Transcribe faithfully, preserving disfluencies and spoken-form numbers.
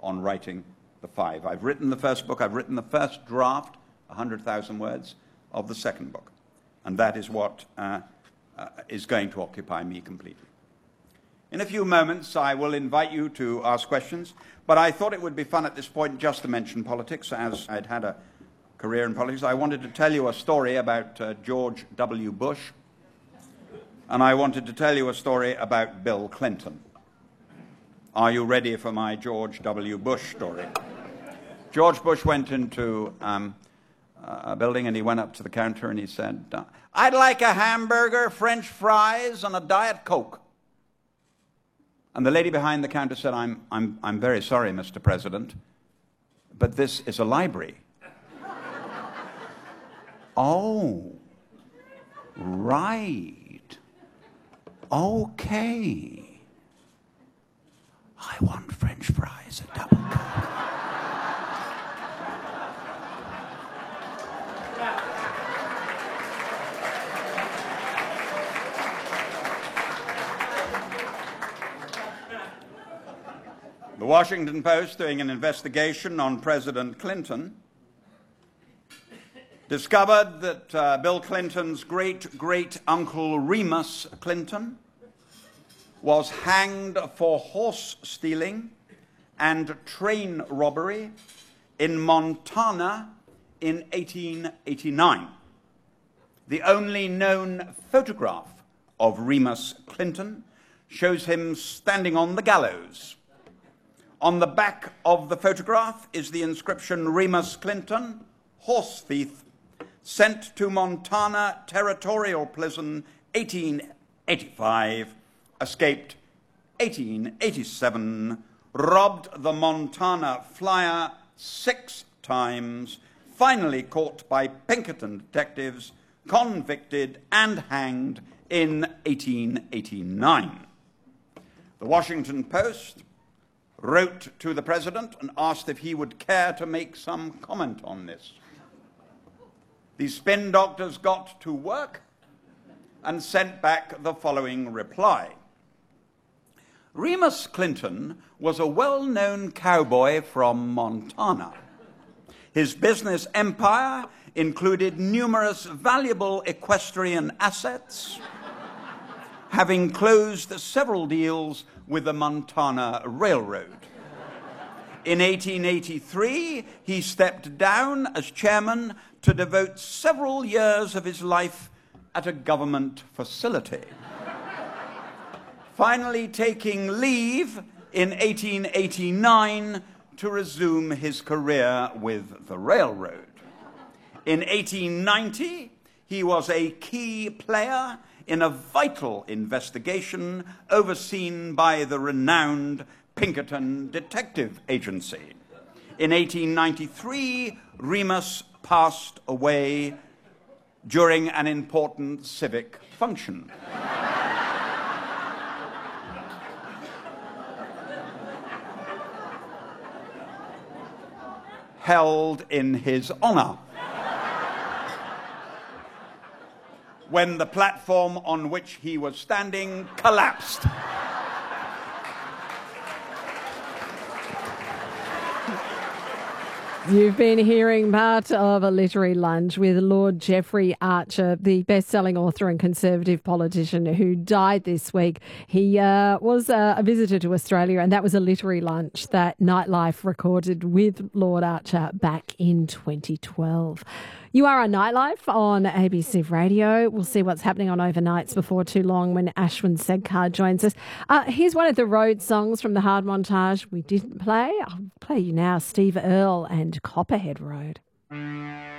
on writing the five. I've written the first book, I've written the first draft, one hundred thousand words, of the second book. And that is what uh, uh, is going to occupy me completely. In a few moments, I will invite you to ask questions, but I thought it would be fun at this point just to mention politics, as I'd had a career in politics. I wanted to tell you a story about uh, George W. Bush, and I wanted to tell you a story about Bill Clinton. Are you ready for my George W. Bush story? George Bush went into um, a building and he went up to the counter and he said, "I'd like a hamburger, French fries, and a Diet Coke." And the lady behind the counter said, I'm, I'm, I'm very sorry, Mister President, but this is a library. Oh, right. Okay. I want French fries and double Coke. The Washington Post, doing an investigation on President Clinton, discovered that uh, Bill Clinton's great-great-uncle Remus Clinton was hanged for horse stealing and train robbery in Montana in eighteen eighty-nine. The only known photograph of Remus Clinton shows him standing on the gallows. On the back of the photograph is the inscription, "Remus Clinton, horse thief, sent to Montana Territorial Prison eighteen eighty-five, escaped eighteen eighty-seven, robbed the Montana Flyer six times, finally caught by Pinkerton detectives, convicted and hanged in eighteen eighty-nine. The Washington Post wrote to the president and asked if he would care to make some comment on this. The spin doctors got to work and sent back the following reply. Remus Clinton was a well-known cowboy from Montana. His business empire included numerous valuable equestrian assets, having closed several deals with the Montana Railroad. In eighteen eighty-three, he stepped down as chairman to devote several years of his life at a government facility. Finally taking leave in eighteen eighty-nine to resume his career with the railroad. In eighteen ninety, he was a key player in a vital investigation overseen by the renowned Pinkerton Detective Agency. In eighteen ninety-three, Remus passed away during an important civic function. Held in his honor, when the platform on which he was standing collapsed. You've been hearing part of a literary lunch with Lord Jeffrey Archer, the best-selling author and Conservative politician who died this week. He uh, was uh, a visitor to Australia, and that was a literary lunch that Nightlife recorded with Lord Archer back in twenty twelve. You are on Nightlife on A B C Radio. We'll see what's happening on overnights before too long when Ashwin Sedkar joins us. Uh, here's one of the road songs from the Hard Montage we didn't play. I'll play you now, Steve Earle and Copperhead Road.